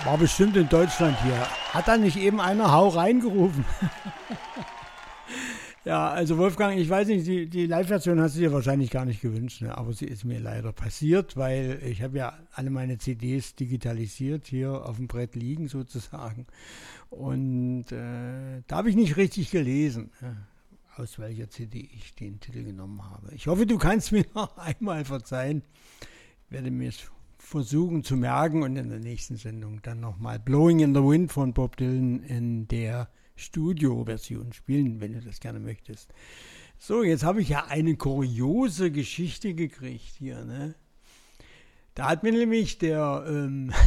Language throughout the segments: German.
War bestimmt in Deutschland hier. Hat da nicht eben einer Hau reingerufen? Ja, also Wolfgang, ich weiß nicht, die Live-Version hast du dir wahrscheinlich gar nicht gewünscht, ne? Aber sie ist mir leider passiert, weil ich habe ja alle meine CDs digitalisiert hier auf dem Brett liegen sozusagen. Und da habe ich nicht richtig gelesen, aus welcher CD ich den Titel genommen habe. Ich hoffe, du kannst mir noch einmal verzeihen. Ich werde mir es versuchen zu merken und in der nächsten Sendung dann nochmal Blowing in the Wind von Bob Dylan in der Studio-Version spielen, wenn du das gerne möchtest. So, jetzt habe ich ja eine kuriose Geschichte gekriegt hier, ne? Da hat mir nämlich der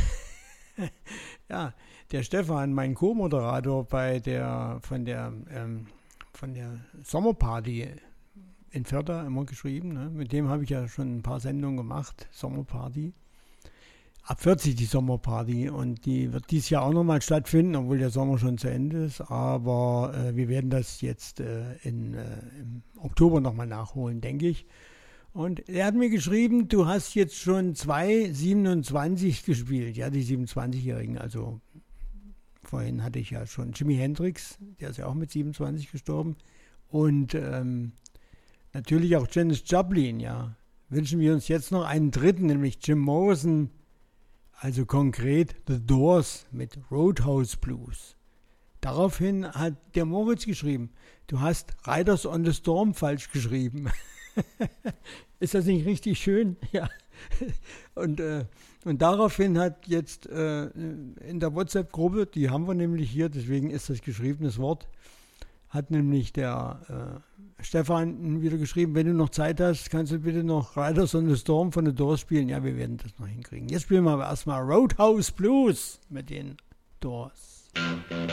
Stefan, mein Co-Moderator von der Sommerparty in Förder immer geschrieben, ne? Mit dem habe ich ja schon ein paar Sendungen gemacht, Sommerparty. Ab 40 die Sommerparty und die wird dieses Jahr auch nochmal stattfinden, obwohl der Sommer schon zu Ende ist, aber wir werden das jetzt im Oktober nochmal nachholen, denke ich. Und er hat mir geschrieben, du hast jetzt schon 2:27 gespielt, ja, die 27-Jährigen, also vorhin hatte ich ja schon Jimi Hendrix, der ist ja auch mit 27 gestorben und natürlich auch Janis Joplin, ja. Wünschen wir uns jetzt noch einen dritten, nämlich Jim Morrison. Also konkret The Doors mit Roadhouse Blues. Daraufhin hat der Moritz geschrieben, du hast Riders on the Storm falsch geschrieben. Ist das nicht richtig schön? Ja. Und daraufhin hat jetzt in der WhatsApp-Gruppe, die haben wir nämlich hier, deswegen ist das geschriebenes Wort, hat nämlich der Stefan wieder geschrieben, wenn du noch Zeit hast, kannst du bitte noch Riders on the Storm von The Doors spielen. Ja, wir werden das noch hinkriegen. Jetzt spielen wir aber erstmal Roadhouse Blues mit den Doors.